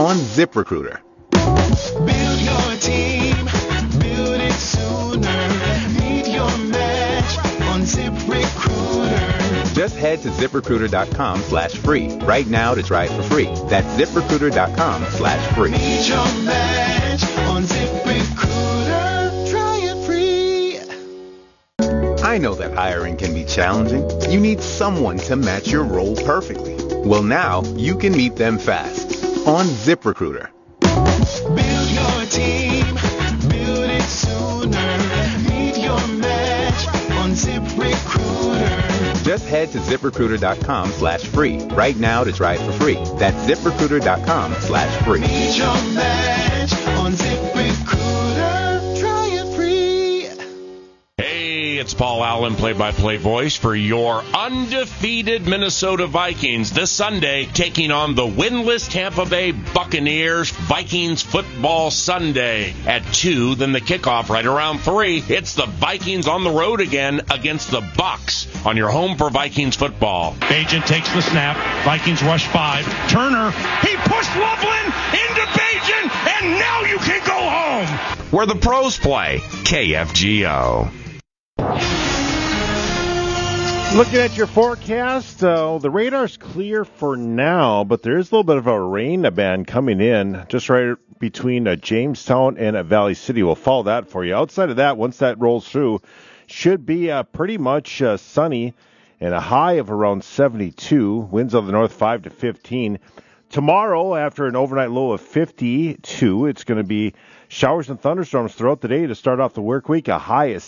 on ZipRecruiter. Build your team, build it sooner. Meet your match on ZipRecruiter. Just head to ZipRecruiter.com/free right now to try it for free. That's ZipRecruiter.com/free. Meet your match on ZipRecruiter. Try it free. I know that hiring can be challenging. You need someone to match your role perfectly. Well, now you can meet them fast on ZipRecruiter. Build your team, build it sooner. Meet your match on ZipRecruiter. Just head to ZipRecruiter.com/free right now to try it for free. That's ZipRecruiter.com/free. Meet your match on ZipRecruiter. Try it free. Hey, it's Paul Allen, play-by-play voice for your undefeated Minnesota Vikings this Sunday, taking on the winless Tampa Bay Buccaneers. Vikings Football Sunday at 2, then the kickoff right around 3. It's the Vikings on the road again against the Bucs on your home for Vikings football. Bagent takes the snap. Vikings rush 5. Turner, he pushed Loveland into Bagent, and now you can go home. Where the pros play, KFGO. Looking at your forecast, the radar's clear for now, but there is a little bit of a rain band coming in just right between Jamestown and Valley City. We'll follow that for you. Outside of that, once that rolls through, should be pretty much sunny and a high of around 72. Winds of the north 5 to 15. Tomorrow, after an overnight low of 52, it's going to be showers and thunderstorms throughout the day to start off the work week. A high is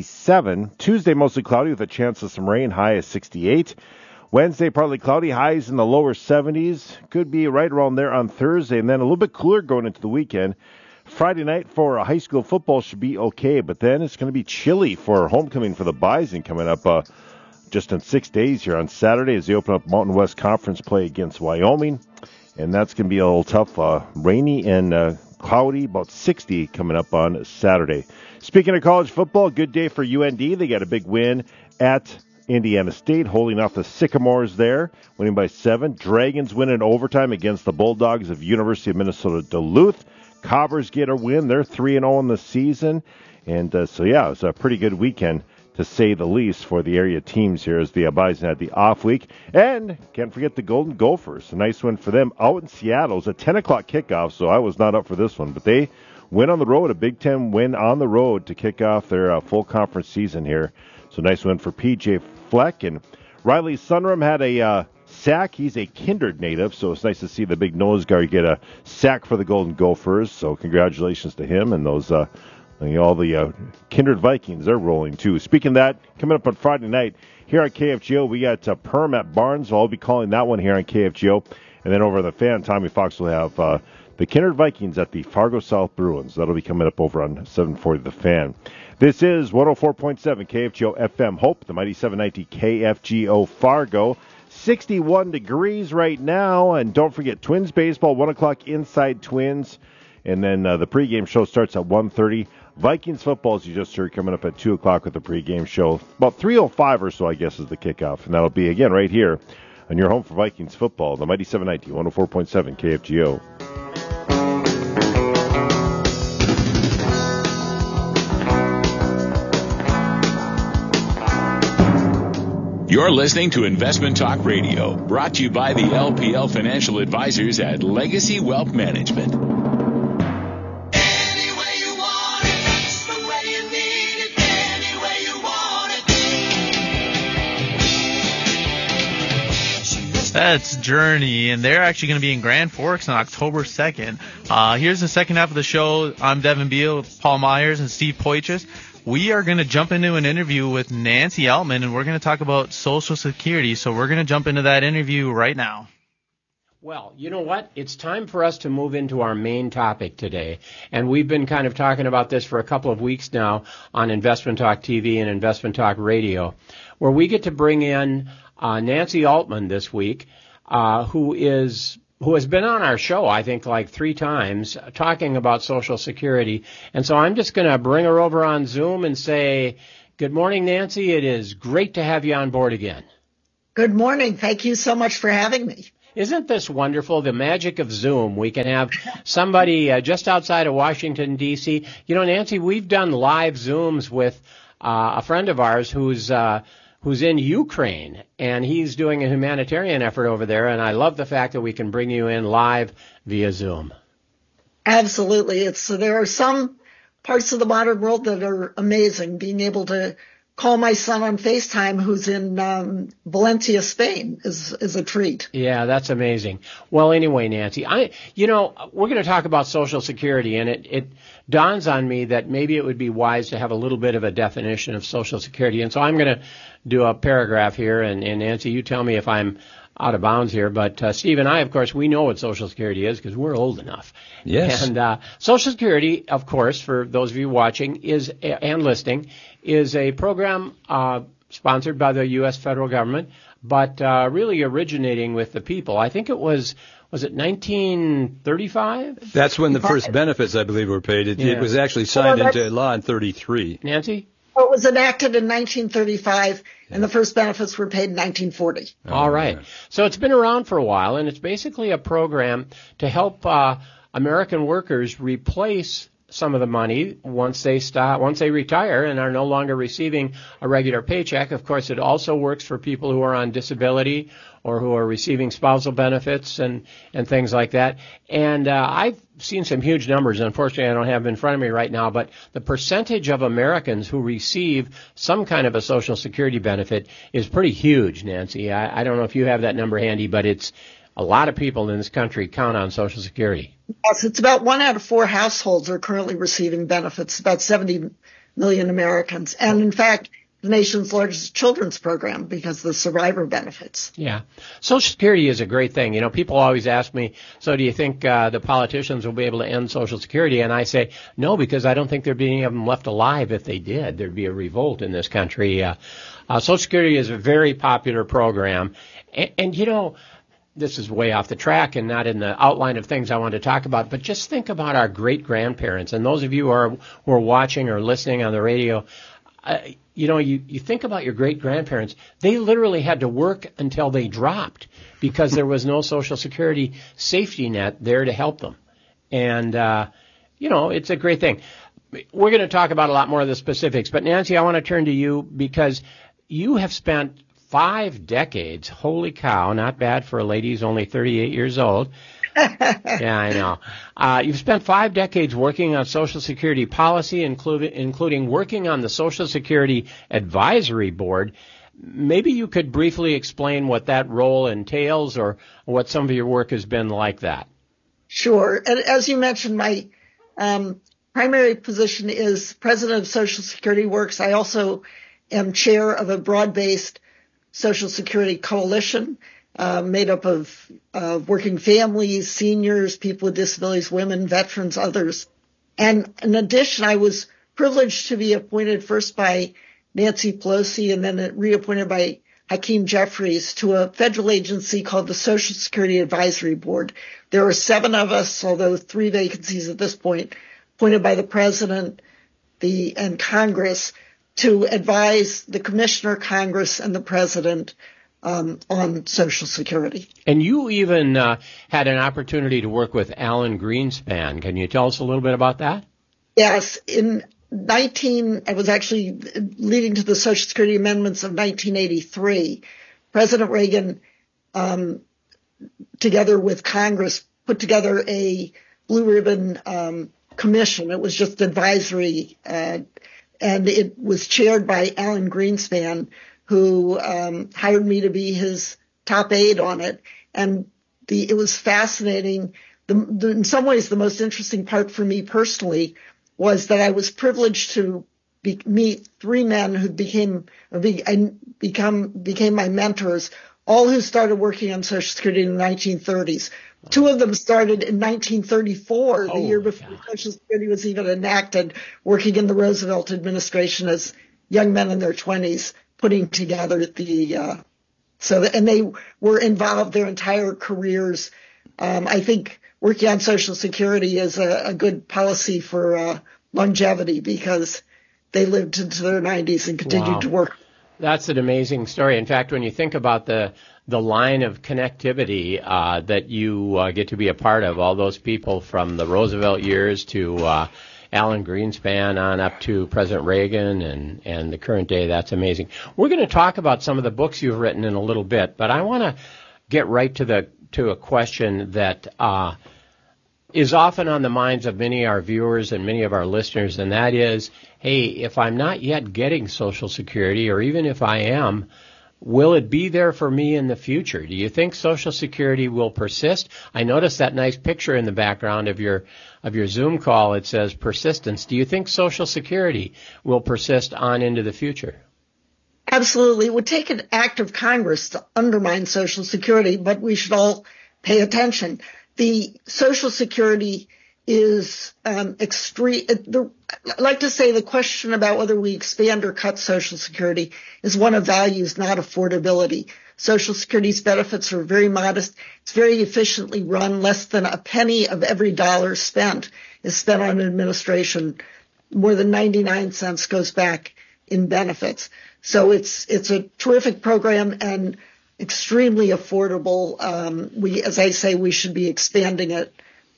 67. Tuesday, mostly cloudy with a chance of some rain. High is 68. Wednesday, partly cloudy. Highs in the lower 70s. Could be right around there on Thursday. And then a little bit cooler going into the weekend. Friday night for high school football should be okay. But then it's going to be chilly for homecoming for the Bison coming up just in 6 days here on Saturday as they open up Mountain West Conference play against Wyoming. And that's going to be a little tough. Rainy and cloudy, about 60 coming up on Saturday. Speaking of college football, good day for UND. They got a big win at Indiana State, holding off the Sycamores there, winning by 7. Dragons win in overtime against the Bulldogs of University of Minnesota Duluth. Cobbers get a win. They're 3-0 in the season. And so, yeah, it was a pretty good weekend, to say the least, for the area teams here as the Bison had the off week. And can't forget the Golden Gophers. A nice win for them out in Seattle. It was a 10 o'clock kickoff, so I was not up for this one. But they win on the road, a Big Ten win on the road to kick off their full conference season here. So nice win for P.J. Fleck. And Riley Sunrum had a sack. He's a Kindred native, so it's nice to see the big nose guard get a sack for the Golden Gophers. So congratulations to him and those all the Kindred Vikings, they're rolling too. Speaking of that, coming up on Friday night here at KFGO, we got Perm at Barnesville. I'll be calling that one here on KFGO. And then over the Fan, Tommy Fox will have the Kindred Vikings at the Fargo South Bruins. That'll be coming up over on 740 The Fan. This is 104.7 KFGO FM Hope, the mighty 790 KFGO Fargo. 61 degrees right now. And don't forget Twins baseball, 1 o'clock Inside Twins. And then the pregame show starts at 1:30. Vikings football, as you just heard, coming up at 2 o'clock with the pregame show. About 3:05 or so, I guess, is the kickoff. And that'll be, again, right here on your home for Vikings football, the mighty 790, 104.7 KFGO. You're listening to Investment Talk Radio, brought to you by the LPL Financial Advisors at Legacy Wealth Management. That's Journey, and they're actually going to be in Grand Forks on October 2nd. Here's the second half of the show. I'm Devin Beal with Paul Myers and Steve Poitras. We are going to jump into an interview with Nancy Altman, and we're going to talk about Social Security. So we're going to jump into that interview right now. Well, you know what? It's time for us to move into our main topic today. And we've been kind of talking about this for a couple of weeks now on Investment Talk TV and Investment Talk Radio, where we get to bring in Nancy Altman this week, who has been on our show, I think, like 3 times, talking about Social Security. And so I'm just going to bring her over on Zoom and say, good morning, Nancy. It is great to have you on board again. Good morning. Thank you so much for having me. Isn't this wonderful? The magic of Zoom. We can have somebody just outside of Washington, D.C. You know, Nancy, we've done live Zooms with a friend of ours who's in Ukraine, and he's doing a humanitarian effort over there, and I love the fact that we can bring you in live via Zoom. Absolutely. There are some parts of the modern world that are amazing. Being able to call my son on FaceTime who's in Valencia, Spain is a treat. Yeah, that's amazing. Well, anyway, Nancy, we're going to talk about Social Security, and it dawns on me that maybe it would be wise to have a little bit of a definition of Social Security. And so I'm going to do a paragraph here, and Nancy, you tell me if I'm out of bounds here, but Steve and I, of course, we know what Social Security is because we're old enough. Yes. And Social Security, of course, for those of you watching and listening, is a program sponsored by the U.S. federal government, but really originating with the people. I think it was it 1935? That's when the first benefits, I believe, were paid. It was actually signed into law in 33. Nancy? It was enacted in 1935, and the first benefits were paid in 1940. All right. So it's been around for a while, and it's basically a program to help American workers replace some of the money once they retire and are no longer receiving a regular paycheck. Of course, it also works for people who are on disability or who are receiving spousal benefits and things like that. And I've seen some huge numbers. Unfortunately, I don't have them in front of me right now, but the percentage of Americans who receive some kind of a Social Security benefit is pretty huge, Nancy. I don't know if you have that number handy, but it's a lot of people in this country count on Social Security. Yes, it's about 1 out of 4 households are currently receiving benefits, about 70 million Americans. And in fact, the nation's largest children's program because of the survivor benefits. Yeah. Social Security is a great thing. You know, people always ask me, so do you think the politicians will be able to end Social Security? And I say, no, because I don't think there'd be any of them left alive if they did. There'd be a revolt in this country. Social Security is a very popular program. And you know, this is way off the track and not in the outline of things I want to talk about, but just think about our great-grandparents. And those of you who are watching or listening on the radio, you think about your great-grandparents. They literally had to work until they dropped because there was no Social Security safety net there to help them. And, it's a great thing. We're going to talk about a lot more of the specifics, but Nancy, I want to turn to you because you have spent 5 decades, holy cow, not bad for a lady who's only 38 years old. Yeah, I know. You've spent 5 decades working on Social Security policy, including working on the Social Security Advisory Board. Maybe you could briefly explain what that role entails or what some of your work has been like that. Sure. And as you mentioned, my primary position is president of Social Security Works. I also am chair of a broad-based Social Security coalition made up of working families, seniors, people with disabilities, women, veterans, others. And in addition, I was privileged to be appointed first by Nancy Pelosi and then reappointed by Hakeem Jeffries to a federal agency called the Social Security Advisory Board. There are 7 of us, although 3 vacancies at this point, appointed by the president and Congress to advise the Commissioner, Congress, and the President on Social Security. And you even had an opportunity to work with Alan Greenspan. Can you tell us a little bit about that? Yes. I was actually leading to the Social Security amendments of 1983. President Reagan, together with Congress, put together a blue ribbon commission. It was just advisory and it was chaired by Alan Greenspan, who hired me to be his top aide on it. And it was fascinating. In some ways, the most interesting part for me personally was that I was privileged to meet 3 men who became my mentors, all who started working on Social Security in the 1930s. 2 of them started in 1934, the year before Social Security was even enacted, working in the Roosevelt administration as young men in their 20s, putting together and they were involved their entire careers. I think working on Social Security is a good policy for longevity because they lived into their 90s and continued to work. That's an amazing story. In fact, when you think about the the line of connectivity that you get to be a part of. All those people from the Roosevelt years to Alan Greenspan on up to President Reagan and the current day. That's amazing. We're going to talk about some of the books you've written in a little bit, but I want to get right to a question that is often on the minds of many of our viewers and many of our listeners, and that is, hey, if I'm not yet getting Social Security, or even if I am, will it be there for me in the future? Do you think Social Security will persist? I noticed that nice picture in the background of your Zoom call. It says persistence. Do you think Social Security will persist on into the future? Absolutely. It would take an act of Congress to undermine Social Security, but we should all pay attention. The Social Security is extreme. I like to say the question about whether we expand or cut Social Security is one of values, not affordability. Social Security's benefits are very modest. It's very efficiently run. Less than a penny of every dollar spent is spent on administration. More than 99 cents goes back in benefits. So it's a terrific program and extremely affordable. As I say, we should be expanding it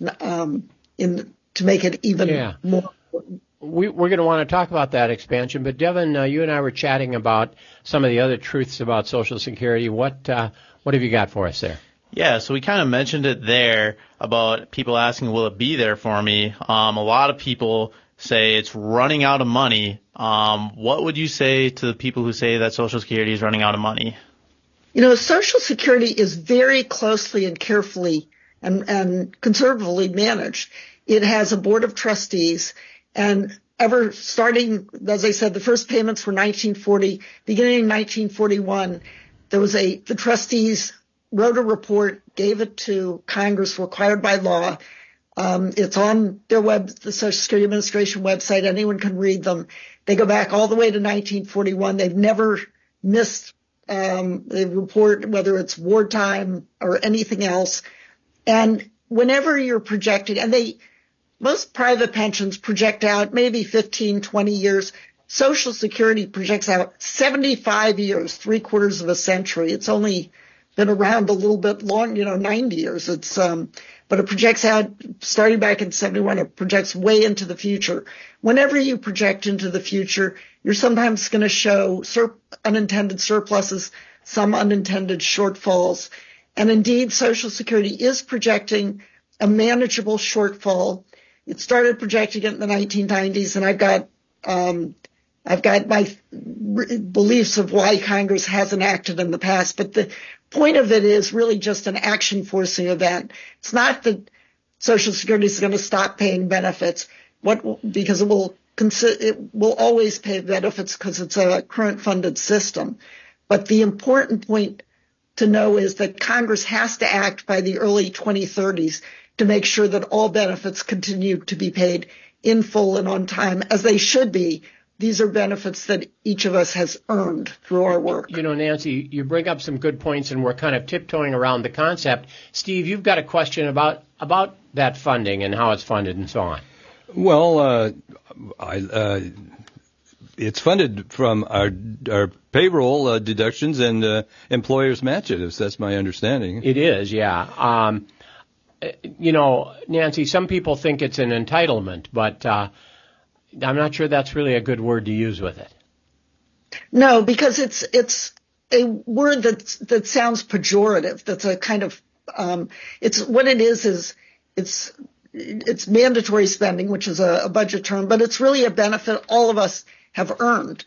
to make it even more important. We're going to want to talk about that expansion, but Devin, you and I were chatting about some of the other truths about Social Security. What have you got for us there? Yeah, so we kind of mentioned it there about people asking, will it be there for me? A lot of people say it's running out of money. What would you say to the people who say that Social Security is running out of money? You know, Social Security is very closely and carefully and conservatively managed. It has a board of trustees, and ever starting, as I said, the first payments were 1940. Beginning in 1941, the trustees wrote a report, gave it to Congress, required by law. It's on the Social Security Administration website. Anyone can read them. They go back all the way to 1941. They've never missed the report, whether it's wartime or anything else. And whenever you're projecting, and most private pensions project out maybe 15, 20 years. Social Security projects out 75 years, 3/4 of a century. It's only been around a little bit long, 90 years. But it projects out, starting back in 71, it projects way into the future. Whenever you project into the future, you're sometimes going to show unintended surpluses, some unintended shortfalls. And indeed, Social Security is projecting a manageable shortfall. It started projecting it in the 1990s, and I've got my beliefs of why Congress hasn't acted in the past, but the point of it is really just an action-forcing event. It's not that Social Security is going to stop paying benefits, because it will always pay benefits because it's a current funded system. But the important point to know is that Congress has to act by the early 2030s to make sure that all benefits continue to be paid in full and on time, as they should be. These are benefits that each of us has earned through our work. Nancy, you bring up some good points, and we're kind of tiptoeing around the concept. Steve, you've got a question about that funding and how it's funded and so on. Well, it's funded from our payroll deductions and employers match it. That's my understanding. It is, yeah. Nancy, some people think it's an entitlement, but I'm not sure that's really a good word to use with it. No, because it's a word that sounds pejorative. That's a kind of it's what it is it's mandatory spending, which is a budget term, but it's really a benefit all of us have earned.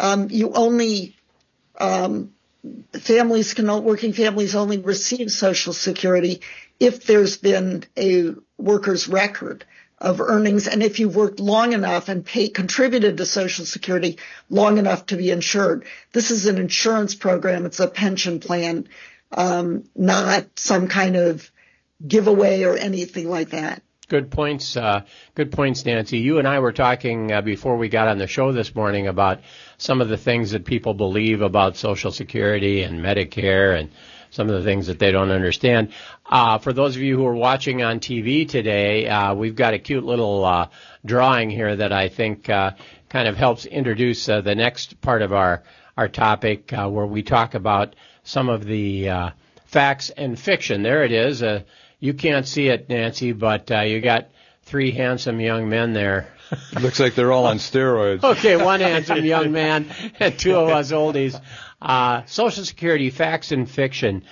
Working families only receive Social Security if there's been a worker's record of earnings, and if you've worked long enough and contributed to Social Security long enough to be insured. This is an insurance program. It's a pension plan, not some kind of giveaway or anything like that. Good points, Nancy. You and I were talking before we got on the show this morning about some of the things that people believe about Social Security and Medicare and some of the things that they don't understand. For those of you who are watching on TV today, we've got a cute little drawing here that I think kind of helps introduce the next part of our topic, where we talk about some of the facts and fiction. There it is. You can't see it, Nancy, but you got three handsome young men there. Looks like they're all on steroids. Okay, one handsome young man and two of us oldies. Social Security, facts and fiction.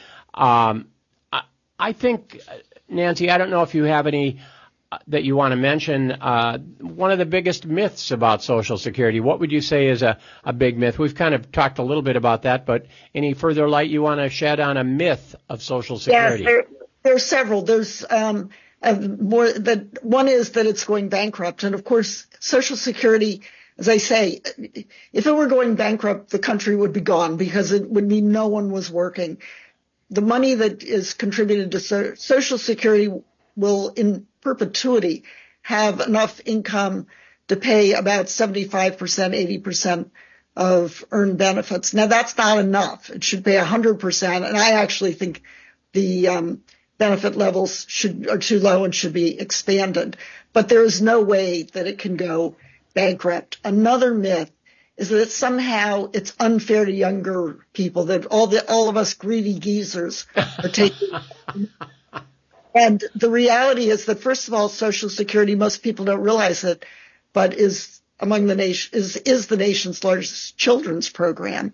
I think, Nancy, I don't know if you have any that you want to mention. One of the biggest myths about Social Security, what would you say is a big myth? We've kind of talked a little bit about that, but any further light you want to shed on a myth of Social Security? Yeah, there's several. There's more. One is that it's going bankrupt, and of course, Social Security, as I say, if it were going bankrupt, the country would be gone because it would mean no one was working. The money that is contributed to Social Security will, in perpetuity, have enough income to pay about 75%, 80% of earned benefits. Now, that's not enough. It should pay 100%, and I actually think the benefit levels are too low and should be expanded. But there is no way that it can go bankrupt. Another myth is that somehow it's unfair to younger people, that all of us greedy geezers are taking. And the reality is that, first of all, Social Security, most people don't realize it, but is among the nation is the nation's largest children's program.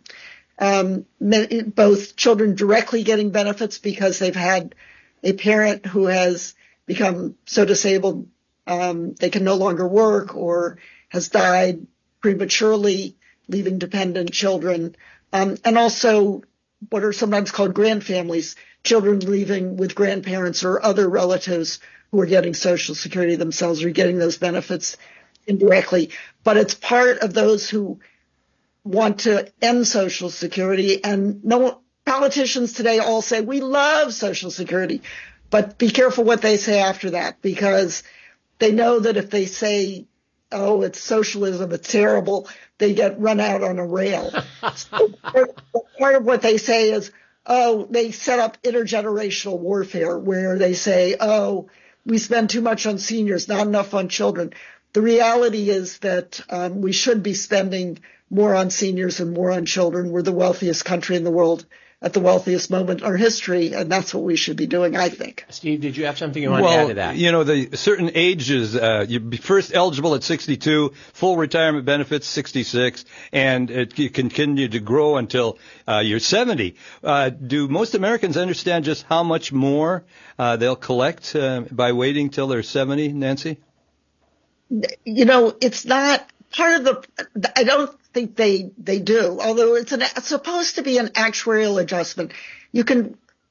Both children directly getting benefits because they've had a parent who has become so disabled they can no longer work or has died prematurely, leaving dependent children, and also what are sometimes called grandfamilies, children leaving with grandparents or other relatives who are getting Social Security themselves or getting those benefits indirectly. But it's part of those who want to end Social Security, and politicians today all say, we love Social Security, but be careful what they say after that, because they know that if they say, oh, it's socialism, it's terrible, they get run out on a rail. So part of what they say is, oh, they set up intergenerational warfare where they say, oh, we spend too much on seniors, not enough on children. The reality is that we should be spending more on seniors and more on children. We're the wealthiest country in the world at the wealthiest moment in our history, and that's what we should be doing, I think. Steve, did you have something you want to add to that? You know, the certain ages, you'd be first eligible at 62, full retirement benefits 66, and you continue to grow until you're 70. Do most Americans understand just how much more they'll collect by waiting till they're 70, Nancy? You know, it's not part of I don't think they do, although it's supposed to be an actuarial adjustment. The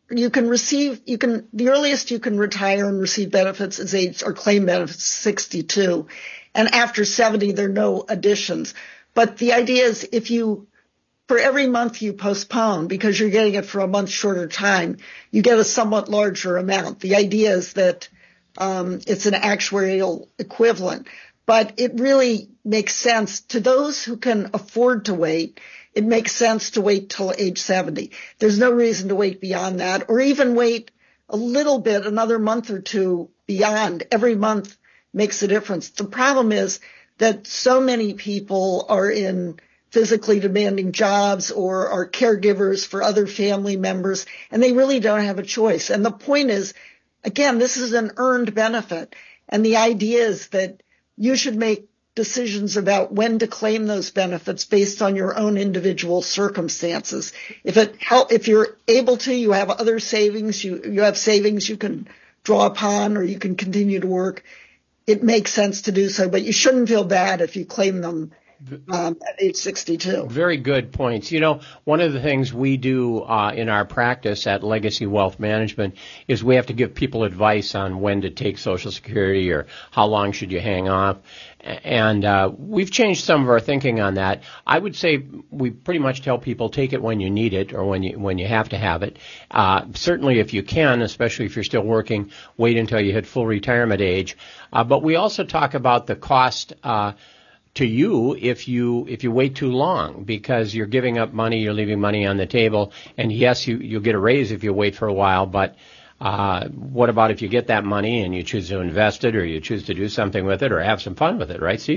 earliest you can retire and receive benefits is age, or claim benefits, 62. And after 70, there are no additions. But the idea is for every month you postpone, because you're getting it for a month shorter time, you get a somewhat larger amount. The idea is that it's an actuarial equivalent. But it really makes sense to those who can afford to wait. It makes sense to wait till age 70. There's no reason to wait beyond that, or even wait a little bit, another month or two beyond. Every month makes a difference. The problem is that so many people are in physically demanding jobs or are caregivers for other family members, and they really don't have a choice. And the point is, again, this is an earned benefit, and the idea is that you should make decisions about when to claim those benefits based on your own individual circumstances. If you're able to, you have other savings, you have savings you can draw upon, or you can continue to work. It makes sense to do so, but you shouldn't feel bad if you claim them at age 62. Very good points. You know, one of the things we do in our practice at Legacy Wealth Management is we have to give people advice on when to take Social Security or how long should you hang off. And we've changed some of our thinking on that. I would say we pretty much tell people take it when you need it or when you have to have it. Certainly if you can, especially if you're still working, wait until you hit full retirement age. But we also talk about the cost to you if you wait too long, because you're giving up money, you're leaving money on the table, and yes, you'll get a raise if you wait for a while, but what about if you get that money and you choose to invest it, or you choose to do something with it, or have some fun with it, right, Steve?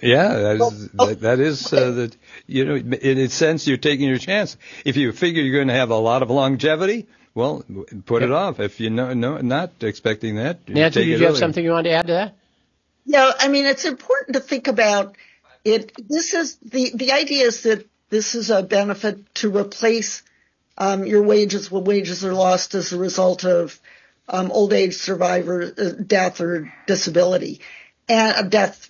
Yeah, that is the, you know, in a sense, you're taking your chance. If you figure you're going to have a lot of longevity, well, put it off. If you not expecting that, Nancy, take did it you have earlier. something you wanted to add to that? Yeah, I mean, it's important to think about it. This is the idea is that this is a benefit to replace your wages when wages are lost as a result of old age survivor death or disability, and a death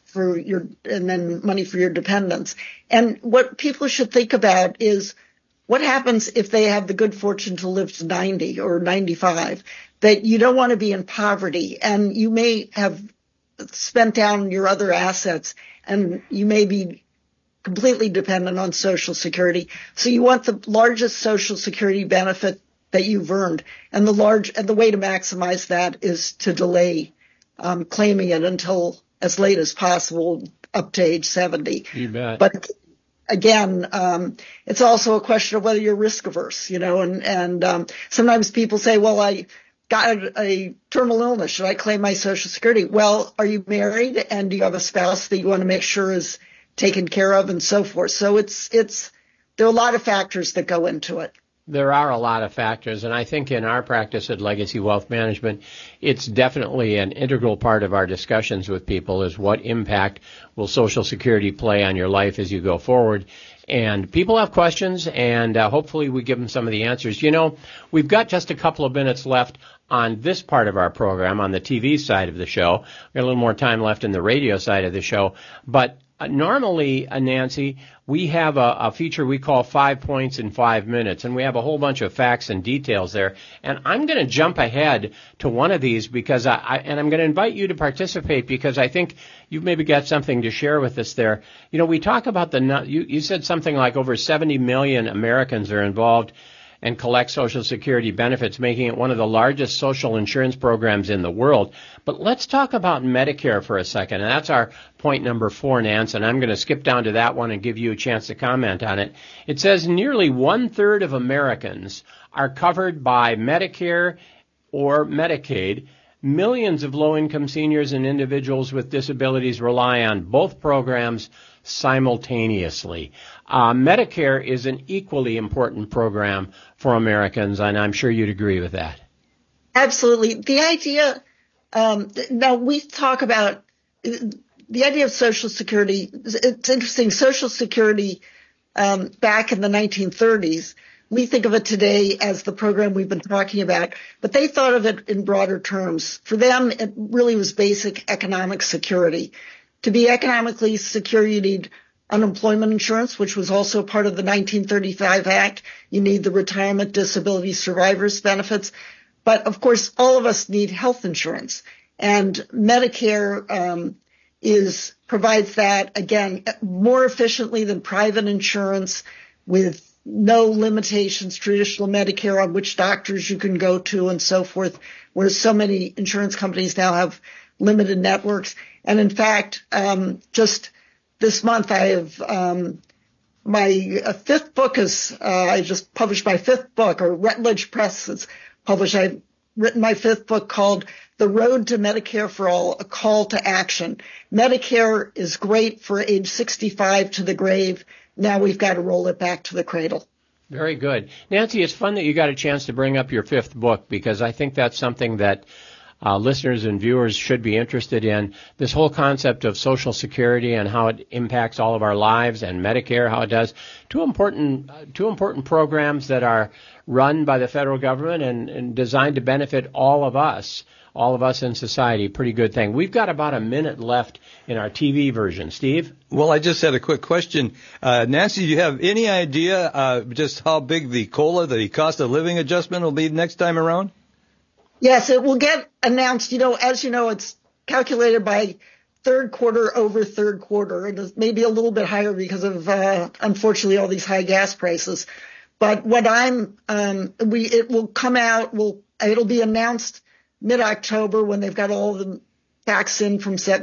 and then money for your dependents. And what people should think about is what happens if they have the good fortune to live to 90 or 95, that you don't want to be in poverty, and you may have spent down your other assets, and you may be completely dependent on Social Security. So you want the largest Social Security benefit that you've earned, and the way to maximize that is to delay claiming it until as late as possible, up to age 70. You bet. But again, it's also a question of whether you're risk averse, you know, and sometimes people say, well, I got a terminal illness. Should I claim my Social Security? Well, are you married, and do you have a spouse that you want to make sure is taken care of, and so forth? So there are a lot of factors that go into it. There are a lot of factors, and I think in our practice at Legacy Wealth Management, it's definitely an integral part of our discussions with people is what impact will Social Security play on your life as you go forward. And people have questions, and hopefully we give them some of the answers. You know, we've got just a couple of minutes left on this part of our program, on the TV side of the show. We've got a little more time left in the radio side of the show. But normally, Nancy, we have a feature we call 5 Points in 5 Minutes, and we have a whole bunch of facts and details there. And I'm going to jump ahead to one of these because I'm going to invite you to participate because I think you've maybe got something to share with us there. You know, we talk about you said something like over 70 million Americans are involved and collect Social Security benefits, making it one of the largest social insurance programs in the world. But let's talk about Medicare for a second, and that's our point number 4, Nance, and I'm going to skip down to that one and give you a chance to comment on it. It says nearly 1/3 of Americans are covered by Medicare or Medicaid. Millions of low-income seniors and individuals with disabilities rely on both programs simultaneously. Medicare is an equally important program for Americans, and I'm sure you'd agree with that. Absolutely. The idea, now we talk about the idea of Social Security. It's interesting. Social Security, back in the 1930s, we think of it today as the program we've been talking about, but they thought of it in broader terms. For them, it really was basic economic security. To be economically secure, you need unemployment insurance, which was also part of the 1935 Act. You need the retirement disability survivors benefits. But of course, all of us need health insurance, and Medicare provides that, again, more efficiently than private insurance, with no limitations, traditional Medicare, on which doctors you can go to and so forth, whereas so many insurance companies now have limited networks. And in fact, just this month I have my fifth book I just published my fifth book, or Rutledge Press has published. I've written my fifth book called The Road to Medicare for All, A Call to Action. Medicare is great for age 65 to the grave. Now we've got to roll it back to the cradle. Very good. Nancy, it's fun that you got a chance to bring up your fifth book, because I think that's something that listeners and viewers should be interested in. This whole concept of Social Security and how it impacts all of our lives, and Medicare, how it does. Two important programs that are run by the federal government and designed to benefit all of us in society. Pretty good thing. We've got about a minute left in our TV version. Steve? Well, I just had a quick question. Nancy, do you have any idea just how big the COLA, the cost of living adjustment, will be next time around? Yes, it will get announced. As you know, it's calculated by third quarter over third quarter. It may be a little bit higher because of, unfortunately, all these high gas prices. But what it will come out, it'll be announced mid-October when they've got all the facts in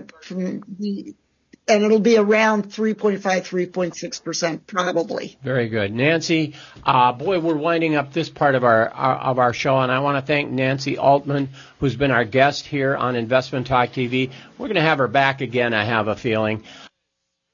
and it'll be around 3.5, 3.6% probably. Very good. Nancy, we're winding up this part of our show, and I want to thank Nancy Altman, who's been our guest here on Investment Talk TV. We're going to have her back again, I have a feeling.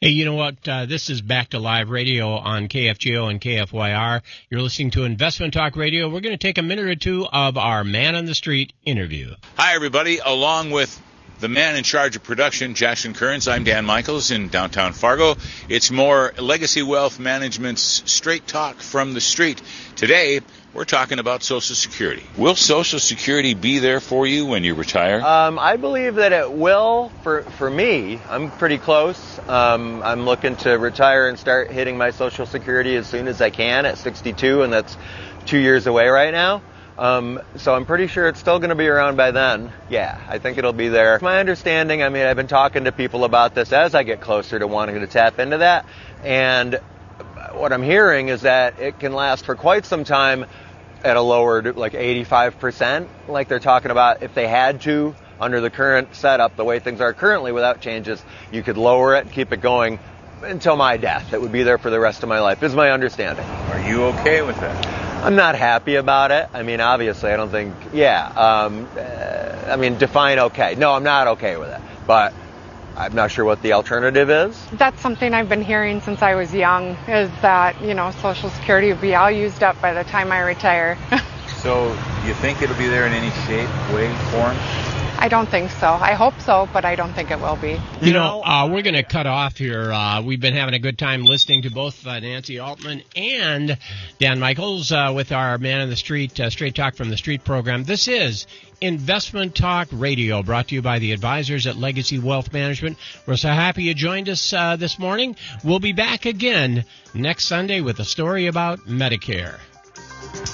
Hey, you know what? This is Back to Live Radio on KFGO and KFYR. You're listening to Investment Talk Radio. We're going to take a minute or two of our Man on the Street interview. Hi, everybody. Along with the man in charge of production, Jackson Kearns, I'm Dan Michaels in downtown Fargo. It's more Legacy Wealth Management's Straight Talk from the Street. Today, we're talking about Social Security. Will Social Security be there for you when you retire? I believe that it will for me. I'm pretty close. I'm looking to retire and start hitting my Social Security as soon as I can at 62, and that's 2 years away right now. So I'm pretty sure it's still going to be around by then. Yeah, I think it'll be there. My understanding, I mean, I've been talking to people about this as I get closer to wanting to tap into that, and what I'm hearing is that it can last for quite some time at a lowered, like 85%, like they're talking about if they had to, under the current setup, the way things are currently without changes, you could lower it and keep it going until my death. It would be there for the rest of my life, is my understanding. Are you okay with that? I'm not happy about it. I mean, obviously, I don't think, define okay. No, I'm not okay with it. But I'm not sure what the alternative is. That's something I've been hearing since I was young, is that, Social Security will be all used up by the time I retire. So you think it'll be there in any shape, way, form? I don't think so. I hope so, but I don't think it will be. We're going to cut off here. We've been having a good time listening to both Nancy Altman and Dan Michaels with our Man on the Street, Straight Talk from the Street program. This is Investment Talk Radio, brought to you by the advisors at Legacy Wealth Management. We're so happy you joined us this morning. We'll be back again next Sunday with a story about Medicare.